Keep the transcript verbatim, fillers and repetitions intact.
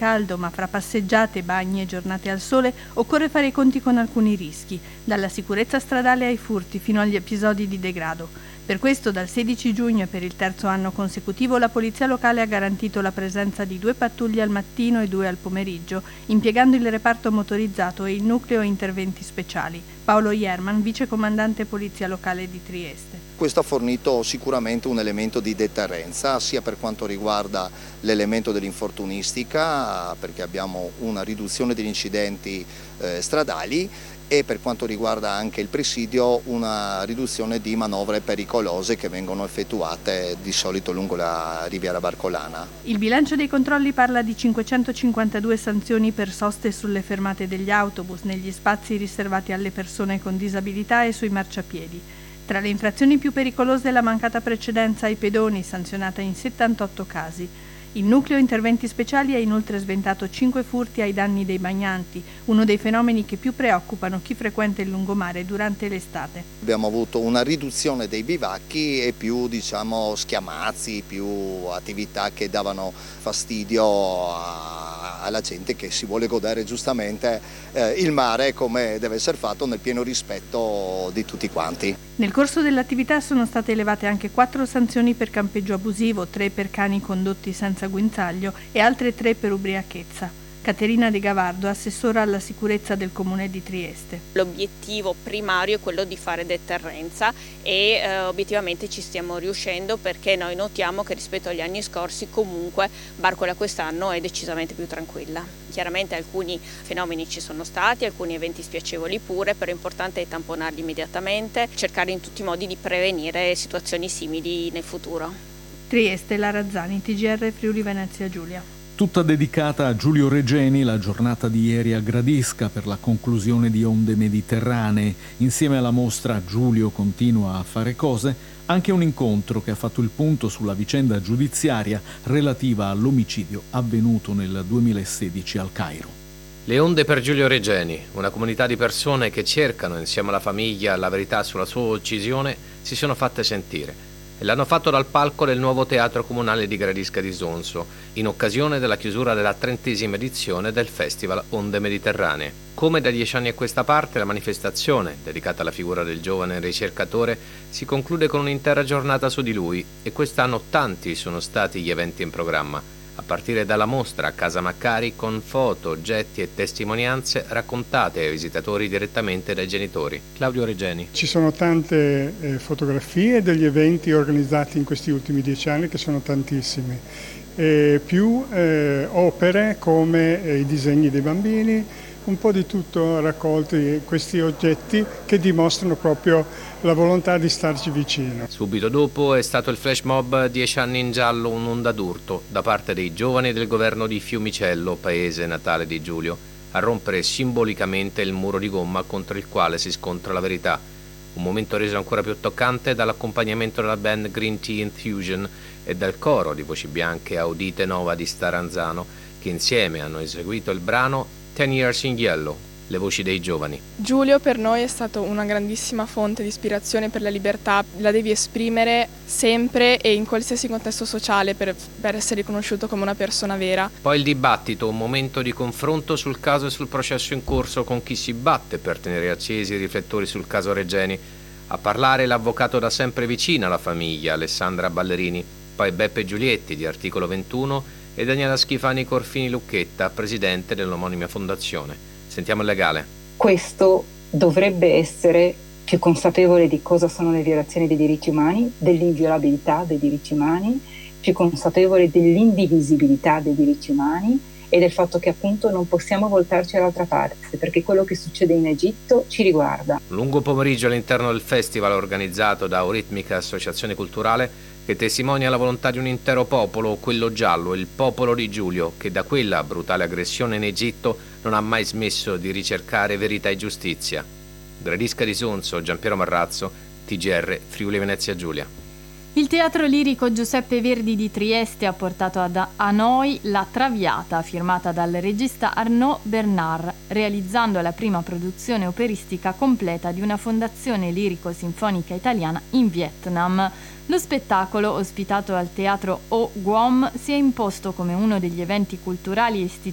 caldo, ma fra passeggiate, bagni e giornate al sole occorre fare i conti con alcuni rischi, dalla sicurezza stradale ai furti fino agli episodi di degrado. Per questo dal sedici giugno e per il terzo anno consecutivo la Polizia Locale ha garantito la presenza di due pattuglie al mattino e due al pomeriggio, impiegando il reparto motorizzato e il nucleo interventi speciali. Paolo Ierman, vicecomandante Polizia Locale di Trieste. Questo ha fornito sicuramente un elemento di deterrenza, sia per quanto riguarda l'elemento dell'infortunistica, perché abbiamo una riduzione degli incidenti eh, stradali, e per quanto riguarda anche il presidio una riduzione di manovre pericolose che vengono effettuate di solito lungo la Riviera Barcolana. Il bilancio dei controlli parla di cinquecentocinquantadue sanzioni per soste sulle fermate degli autobus, negli spazi riservati alle persone con disabilità e sui marciapiedi. Tra le infrazioni più pericolose la mancata precedenza ai pedoni, sanzionata in settantotto casi. Il nucleo interventi speciali ha inoltre sventato cinque furti ai danni dei bagnanti, uno dei fenomeni che più preoccupano chi frequenta il lungomare durante l'estate. Abbiamo avuto una riduzione dei bivacchi e più diciamo schiamazzi, più attività che davano fastidio a, alla gente che si vuole godere giustamente eh, il mare come deve essere fatto nel pieno rispetto di tutti quanti. Nel corso dell'attività sono state elevate anche quattro sanzioni per campeggio abusivo, tre per cani condotti senza guinzaglio e altre tre per ubriachezza. Caterina De Gavardo, assessora alla sicurezza del Comune di Trieste. L'obiettivo primario è quello di fare deterrenza e eh, obiettivamente ci stiamo riuscendo, perché noi notiamo che rispetto agli anni scorsi comunque Barcola quest'anno è decisamente più tranquilla. Chiaramente alcuni fenomeni ci sono stati, alcuni eventi spiacevoli pure, però è importante tamponarli immediatamente, cercare in tutti i modi di prevenire situazioni simili nel futuro. Trieste, Lara Zani, T G R Friuli Venezia Giulia. Tutta dedicata a Giulio Regeni, la giornata di ieri a Gradisca per la conclusione di Onde Mediterranee. Insieme alla mostra Giulio continua a fare cose, anche un incontro che ha fatto il punto sulla vicenda giudiziaria relativa all'omicidio avvenuto nel duemilasedici al Cairo. Le onde per Giulio Regeni, una comunità di persone che cercano insieme alla famiglia la verità sulla sua uccisione, si sono fatte sentire. E l'hanno fatto dal palco del nuovo teatro comunale di Gradisca di Sonso, in occasione della chiusura della trentesima edizione del Festival Onde Mediterranee. Come da dieci anni a questa parte, la manifestazione, dedicata alla figura del giovane ricercatore, si conclude con un'intera giornata su di lui, e quest'anno tanti sono stati gli eventi in programma, a partire dalla mostra a Casa Maccari con foto, oggetti e testimonianze raccontate ai visitatori direttamente dai genitori. Claudio Regeni. Ci sono tante eh, fotografie degli eventi organizzati in questi ultimi dieci anni, che sono tantissimi, e più eh, opere come eh, i disegni dei bambini, un po' di tutto raccolti, questi oggetti che dimostrano proprio la volontà di starci vicino. Subito dopo è stato il flash mob Dieci anni in giallo, un'onda d'urto, da parte dei giovani del governo di Fiumicello, paese natale di Giulio, a rompere simbolicamente il muro di gomma contro il quale si scontra la verità. Un momento reso ancora più toccante dall'accompagnamento della band Green Tea Infusion e dal coro di voci bianche Audite Nova di Staranzano, che insieme hanno eseguito il brano Ten Years in Yellow, le voci dei giovani. Giulio per noi è stato una grandissima fonte di ispirazione per la libertà, la devi esprimere sempre e in qualsiasi contesto sociale per, per essere riconosciuto come una persona vera. Poi il dibattito, un momento di confronto sul caso e sul processo in corso con chi si batte per tenere accesi i riflettori sul caso Regeni. A parlare l'avvocato da sempre vicino alla famiglia, Alessandra Ballerini, poi Beppe Giulietti di Articolo ventuno e Daniela Schifani Corfini Lucchetta, presidente dell'omonima fondazione. Sentiamo il legale. Questo dovrebbe essere più consapevole di cosa sono le violazioni dei diritti umani, dell'inviolabilità dei diritti umani, più consapevole dell'indivisibilità dei diritti umani e del fatto che appunto non possiamo voltarci all'altra parte, perché quello che succede in Egitto ci riguarda. Lungo pomeriggio all'interno del festival organizzato da Euritmica Associazione Culturale, che testimonia la volontà di un intero popolo, quello giallo, il popolo di Giulio, che da quella brutale aggressione in Egitto non ha mai smesso di ricercare verità e giustizia. Gradisca di Sonso, Giampiero Marrazzo, T G R Friuli Venezia Giulia. Il Teatro Lirico Giuseppe Verdi di Trieste ha portato ad a noi La Traviata, firmata dal regista Arnaud Bernard, realizzando la prima produzione operistica completa di una fondazione lirico-sinfonica italiana in Vietnam. Lo spettacolo, ospitato al Teatro O Guam, si è imposto come uno degli eventi culturali e istituzionali